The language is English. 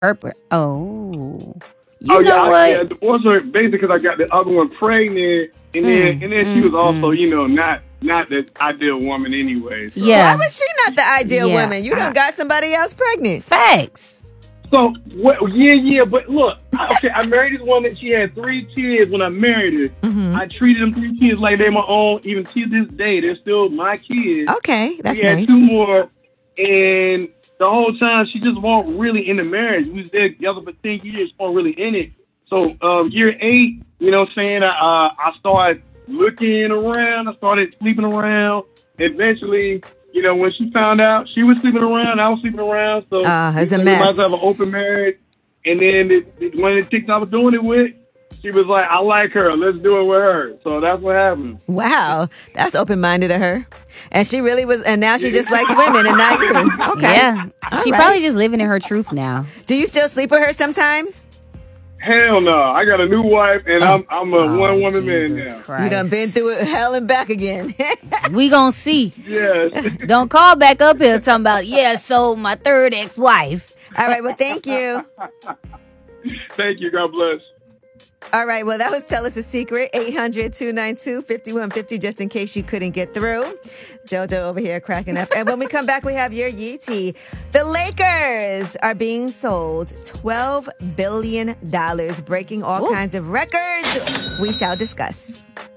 Oh, Oh you know yeah, what? yeah. Divorced her basically because I got the other one pregnant, and then she was also, not the ideal woman anyway. So. Yeah. Why was she not the ideal Yeah. woman? You done got somebody else pregnant. Facts. So what? Yeah. But look, okay, I married this woman. She had 3 kids when I married her. I treated them 3 kids like they're my own. Even to this day, they're still my kids. Okay, that's we had nice. 2 more, and the whole time she just wasn't really in the marriage. We was there together for 10 years, wasn't really in it. So year 8, you know what I'm saying, I started looking around. I started sleeping around. Eventually, when she found out she was sleeping around, I was sleeping around. So it's a we mess. might as well have an open marriage. And then one of the chicks I was doing it with, she was like, I like her. Let's do it with her. So that's what happened. Wow, that's open-minded of her. And she really was, and now she just likes women and not you. Okay. Yeah. She right. probably just living in her truth now. Do you still sleep with her sometimes? Hell no. I got a new wife, and I'm a one-woman man Jesus now. Christ. You done been through it, hell and back again. We gonna see. Yes. Don't call back up here talking about, so my third ex-wife. All right, well, thank you. Thank you. God bless. All right, well, that was Tell Us a Secret, 800-292-5150, just in case you couldn't get through. JoJo over here cracking up. And when we come back, we have your Yeetie. The Lakers are being sold $12 billion, breaking all kinds of records. We shall discuss.